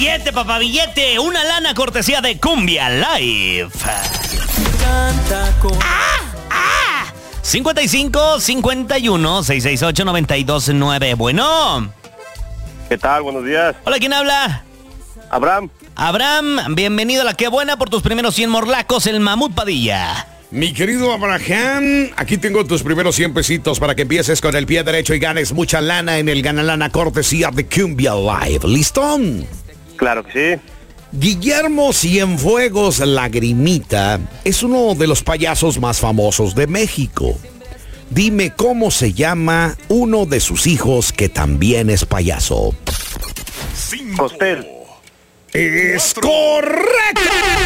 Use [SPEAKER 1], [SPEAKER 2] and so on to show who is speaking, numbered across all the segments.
[SPEAKER 1] Billete, papá, billete. Una lana cortesía de Cumbia Live. 55 51 668 929. Bueno.
[SPEAKER 2] ¿Qué tal? Buenos días.
[SPEAKER 1] Hola, ¿quién habla?
[SPEAKER 2] Abraham.
[SPEAKER 1] Abraham, bienvenido a La Qué Buena por tus primeros 100 morlacos, el Mamut Padilla.
[SPEAKER 3] Mi querido Abraham, aquí tengo tus primeros 100 pesitos para que empieces con el pie derecho y ganes mucha lana en el Gana Lana cortesía de Cumbia Live. ¿Listo?
[SPEAKER 2] Claro que sí.
[SPEAKER 3] Guillermo Cienfuegos Lagrimita es uno de los payasos más famosos de México. Dime cómo se llama uno de sus hijos que también es payaso.
[SPEAKER 2] Costel.
[SPEAKER 3] ¡Es correcto!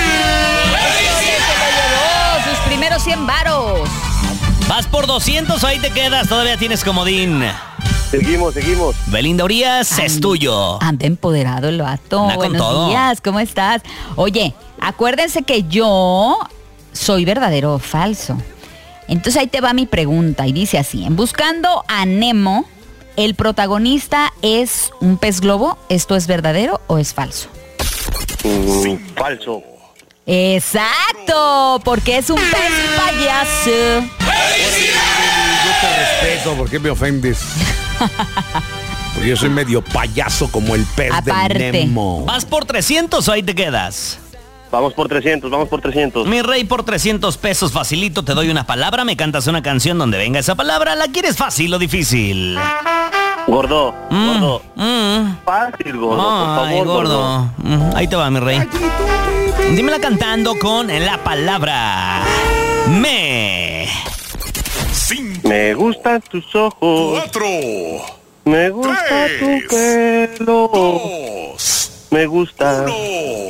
[SPEAKER 4] Sus primeros 100 varos.
[SPEAKER 1] ¿Vas por 200 o ahí te quedas? Todavía tienes comodín.
[SPEAKER 2] Seguimos.
[SPEAKER 1] Belinda Urias, es tuyo.
[SPEAKER 4] Anda empoderado el vato.
[SPEAKER 1] Anda con
[SPEAKER 4] Buenos
[SPEAKER 1] todo.
[SPEAKER 4] días, ¿cómo estás? Oye, acuérdense que yo soy verdadero o falso. Entonces ahí te va mi pregunta y dice así: en Buscando a Nemo, ¿el protagonista es un pez globo? ¿Esto es verdadero o es falso?
[SPEAKER 2] Falso.
[SPEAKER 4] Exacto, porque es un pez payaso.
[SPEAKER 3] Yo te respeto, ¿por qué me ofendes? Porque yo soy medio payaso como el pez
[SPEAKER 4] Aparte.
[SPEAKER 3] de Nemo.
[SPEAKER 1] ¿Vas por 300 o ahí te quedas?
[SPEAKER 2] Vamos por 300.
[SPEAKER 1] Mi rey, por 300 pesos facilito te doy una palabra, me cantas una canción donde venga esa palabra. ¿La quieres fácil o difícil?
[SPEAKER 2] Gordo. Fácil, gordo, por
[SPEAKER 1] Ay,
[SPEAKER 2] favor, gordo.
[SPEAKER 1] Ahí te va, mi rey. Dímela cantando con la palabra me.
[SPEAKER 5] 5,
[SPEAKER 2] Me gustan tus ojos.
[SPEAKER 5] 4,
[SPEAKER 2] Me gusta tu
[SPEAKER 5] 3,
[SPEAKER 2] pelo.
[SPEAKER 5] 2,
[SPEAKER 2] Me gusta.
[SPEAKER 5] 1.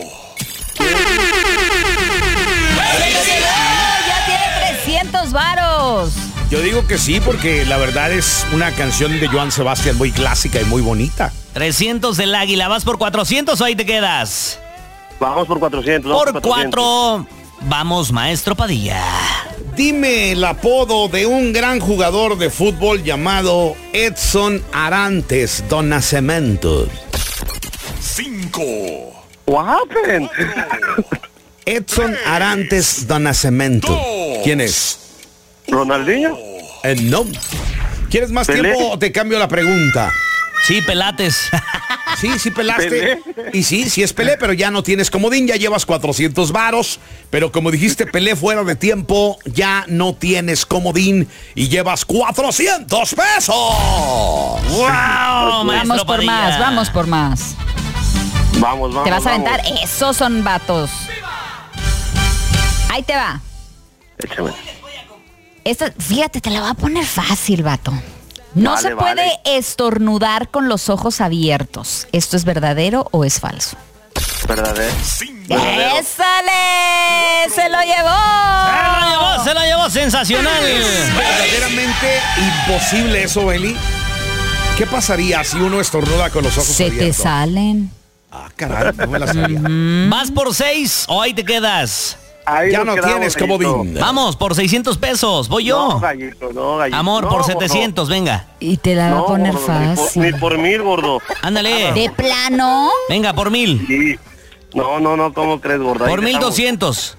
[SPEAKER 4] Ya tiene 300 varos.
[SPEAKER 3] Yo digo que sí, porque la verdad es una canción de Joan Sebastián muy clásica y muy bonita.
[SPEAKER 1] 300 del águila. ¿Vas por 400 o ahí te quedas?
[SPEAKER 2] Vamos por 400.
[SPEAKER 1] Por 4. Vamos, maestro Padilla.
[SPEAKER 3] Dime el apodo de un gran jugador de fútbol llamado Edson Arantes do Nascimento.
[SPEAKER 5] 5,
[SPEAKER 2] What happened?
[SPEAKER 3] Edson Arantes do Nascimento. ¿Quién es?
[SPEAKER 2] ¿Ronaldinho?
[SPEAKER 3] No. ¿Quieres más
[SPEAKER 2] Pelé.
[SPEAKER 3] tiempo o te cambio la pregunta?
[SPEAKER 1] Sí, pelates.
[SPEAKER 3] Sí, pelaste.
[SPEAKER 2] Pelé.
[SPEAKER 3] Y sí es Pelé, pero ya no tienes comodín, ya llevas 400 varos. Pero como dijiste, Pelé fuera de tiempo, ya no tienes comodín y llevas 400 pesos.
[SPEAKER 1] ¡Wow, maestro
[SPEAKER 4] Vamos por
[SPEAKER 1] Padilla!
[SPEAKER 4] más, vamos por más.
[SPEAKER 2] Vamos.
[SPEAKER 4] Te vas a aventar. Esos son vatos. Ahí te va.
[SPEAKER 2] Échame.
[SPEAKER 4] Esta, fíjate, te la voy a poner fácil, vato. No
[SPEAKER 2] Vale,
[SPEAKER 4] se puede
[SPEAKER 2] vale.
[SPEAKER 4] estornudar con los ojos abiertos. ¿Esto es verdadero o es falso?
[SPEAKER 2] ¿Verdadero?
[SPEAKER 5] 5,
[SPEAKER 4] ¡Ésale! ¡Se lo llevó!
[SPEAKER 1] Se lo llevó, sensacional.
[SPEAKER 3] Es verdaderamente imposible eso, Beli. ¿Qué pasaría si uno estornuda con los ojos
[SPEAKER 4] Se te
[SPEAKER 3] abiertos?
[SPEAKER 4] salen.
[SPEAKER 3] Ah, caray, no me la sabía.
[SPEAKER 1] ¿Vas por 6 o ahí te quedas?
[SPEAKER 2] Ahí
[SPEAKER 3] Ya
[SPEAKER 2] nos
[SPEAKER 3] no
[SPEAKER 2] quedamos,
[SPEAKER 3] tienes
[SPEAKER 2] gallito.
[SPEAKER 3] comodín.
[SPEAKER 1] Vamos, por 600 pesos. Voy yo.
[SPEAKER 2] No, gallito.
[SPEAKER 1] Amor,
[SPEAKER 2] No,
[SPEAKER 1] por
[SPEAKER 2] gordo.
[SPEAKER 1] 700, venga.
[SPEAKER 4] Y te la voy a poner
[SPEAKER 2] gordo, ni
[SPEAKER 4] fácil.
[SPEAKER 2] por 1000, gordo.
[SPEAKER 1] Ándale.
[SPEAKER 4] ¿De plano?
[SPEAKER 1] Venga, por 1000.
[SPEAKER 2] Sí. No, ¿cómo crees, gordo? Ahí
[SPEAKER 1] Por
[SPEAKER 2] dejamos.
[SPEAKER 1] 1200.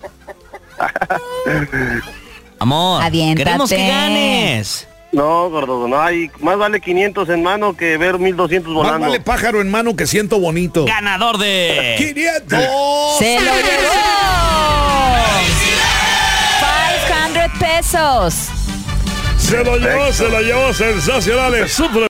[SPEAKER 1] Amor,
[SPEAKER 4] Aviéntate.
[SPEAKER 1] queremos que ganes.
[SPEAKER 2] No, gordo, no hay. Más vale 500 en mano que ver 1200
[SPEAKER 3] Más
[SPEAKER 2] volando.
[SPEAKER 3] vale pájaro en mano que siento bonito.
[SPEAKER 1] Ganador de
[SPEAKER 3] 500.
[SPEAKER 4] ¡Se lo llevó! 500 pesos.
[SPEAKER 3] Se lo llevó sensacionales.